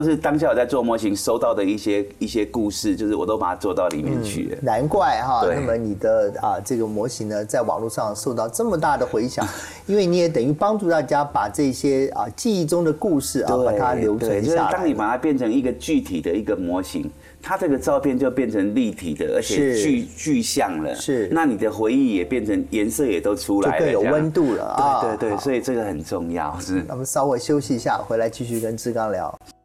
就是当下我在做模型收到的一些故事，就是我都把它做到里面去了。 难怪哈，那么你的这个模型呢，在网络上受到这么大的回响，因为你也等于帮助大家把这些记忆中的故事把它留存下来。 就是当你把它变成一个具体的一个模型，它这个照片就变成立体的，而且具象了。 是， 那你的回忆也变成颜色也都出来了， 就更有温度了啊。 对，所以这个很重要。是。 那么稍微休息一下，回来继续跟志刚聊。